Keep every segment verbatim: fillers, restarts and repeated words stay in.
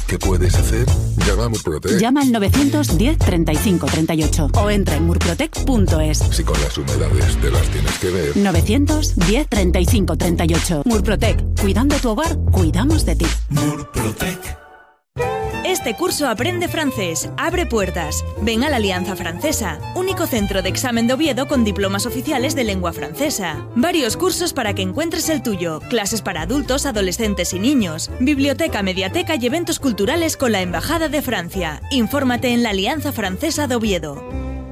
¿Qué puedes hacer? Llama a Murprotec. Llama al novecientos diez treinta y cinco treinta y ocho o entra en murprotec punto es. Si con las humedades te las tienes que ver. novecientos diez treinta y cinco treinta y ocho. Murprotec. Cuidando tu hogar, cuidamos de ti. Murprotec. Este curso Aprende Francés abre puertas. Ven a la Alianza Francesa, único centro de examen de Oviedo con diplomas oficiales de lengua francesa. Varios cursos para que encuentres el tuyo, clases para adultos, adolescentes y niños, biblioteca, mediateca y eventos culturales con la Embajada de Francia. Infórmate en la Alianza Francesa de Oviedo.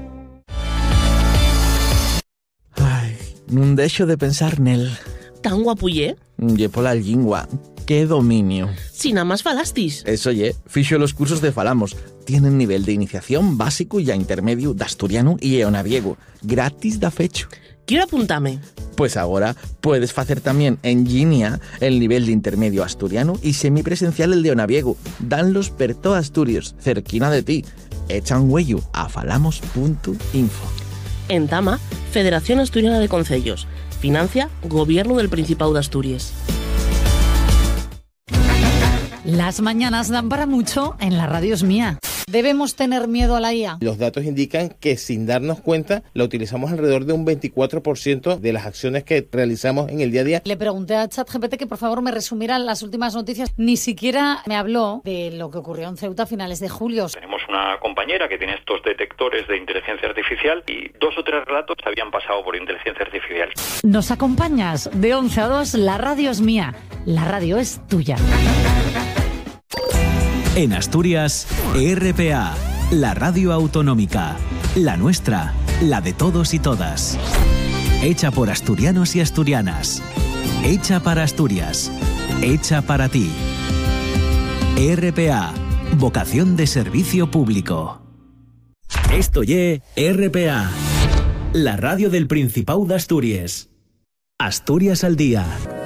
Ai, non deixo de pensar nel. Tan guapullé? Lle pola lingua. ¡Qué dominio! Si nada más falastis. Eso, ye, fixo los cursos de Falamos. Tienen nivel de iniciación básico y a intermedio de asturiano y eonaviego. Gratis da fecho. Quiero apuntarme. Pues ahora puedes hacer también en línea el nivel de intermedio asturiano y semipresencial el de eonaviego. Danlos per todo Asturias, cerquina de ti. Echa un huello a falamos punto info. En Tama, Federación Asturiana de Concellos. Financia Gobierno del Principado de Asturias. Las mañanas dan para mucho en la radio es mía. ¿Debemos tener miedo a la I A? Los datos indican que sin darnos cuenta la utilizamos alrededor de un veinticuatro por ciento de las acciones que realizamos en el día a día. Le pregunté a ChatGPT que por favor me resumiera las últimas noticias. Ni siquiera me habló de lo que ocurrió en Ceuta a finales de julio. Tenemos una compañera que tiene estos detectores de inteligencia artificial y dos o tres relatos habían pasado por inteligencia artificial. ¿Nos acompañas? De once a dos, la radio es mía. La radio es tuya. En Asturias, E R P A, la radio autonómica, la nuestra, la de todos y todas. Hecha por asturianos y asturianas. Hecha para Asturias. Hecha para ti. E R P A, vocación de servicio público. Esto ye E R P A, la radio del Principado de Asturias. Asturias al día.